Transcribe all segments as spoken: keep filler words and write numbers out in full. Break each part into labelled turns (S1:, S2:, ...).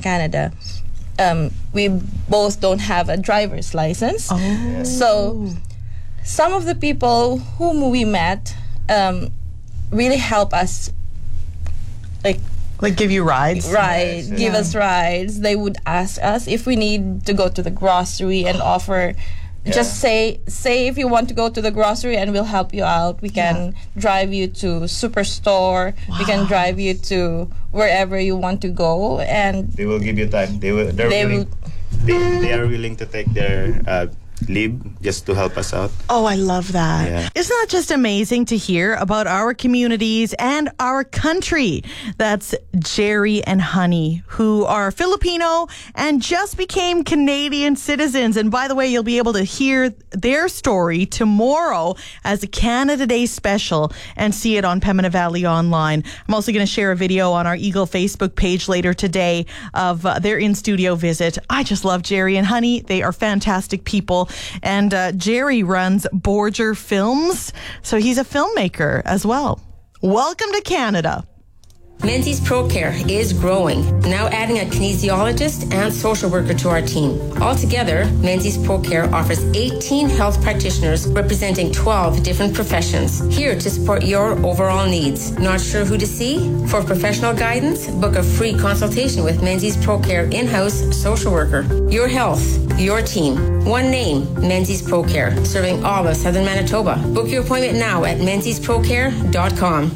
S1: Canada, um, we both don't have a driver's license.
S2: Oh.
S1: So some of the people whom we met um, really help us, like,
S2: Like give you rides?
S1: Right,
S3: Yes, yes.
S1: give
S2: Yeah.
S1: us rides. They would ask us if we need to go to the grocery and offer.
S3: Yeah.
S1: Just say say if you want to go to the grocery and we'll help you out. We can drive you to Superstore. We can drive you to wherever you want to go, and
S3: They will give you time. They will. They're
S1: They
S3: willing. They, they are willing to take their uh, leave just to help us out.
S2: Oh, I love that.
S3: Yeah.
S2: Isn't that just amazing to hear about our communities and our country? That's Jerry and Honey, who are Filipino and just became Canadian citizens. And by the way, you'll be able to hear their story tomorrow as a Canada Day special and see it on Pembina Valley Online. I'm also going to share a video on our Eagle Facebook page later today of uh, their in-studio visit. I just love Jerry and Honey. They are fantastic people. And uh, Jerry runs Borger Films, so he's a filmmaker as well. Welcome to Canada.
S4: Menzies ProCare is growing, now adding a kinesiologist and social worker to our team. Altogether, Menzies ProCare offers eighteen health practitioners representing twelve different professions, here to support your overall needs. Not sure who to see? For professional guidance, book a free consultation with Menzies ProCare in-house social worker. Your health, your team. One name, Menzies ProCare, serving all of Southern Manitoba. Book your appointment now at menzies pro care dot com.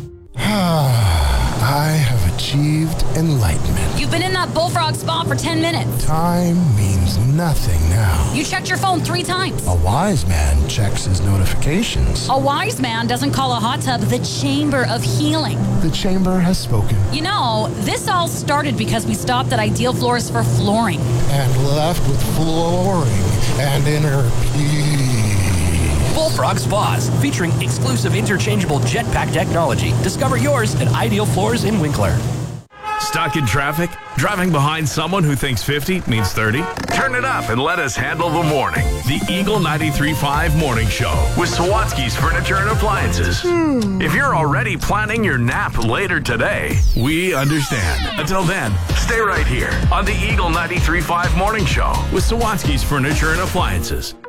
S5: I have achieved enlightenment.
S6: You've been in that bullfrog spa for ten minutes.
S5: Time means nothing now.
S6: You checked your phone three times.
S5: A wise man checks his notifications.
S6: A wise man doesn't call a hot tub the chamber of healing.
S5: The chamber has spoken
S6: You know, this all started because we stopped at Ideal Floors for flooring.
S5: and left with flooring and inner peace.
S7: Bullfrog Spas, featuring exclusive interchangeable jetpack technology. Discover yours at Ideal Floors in Winkler.
S8: Stuck in traffic? Driving behind someone who thinks fifty means thirty? Turn it up and let us handle the morning. The Eagle ninety-three point five Morning Show with Sawatsky's Furniture and Appliances. If you're already planning your nap later today, we understand. Until then, stay right here on the Eagle ninety-three point five Morning Show with Sawatsky's Furniture and Appliances.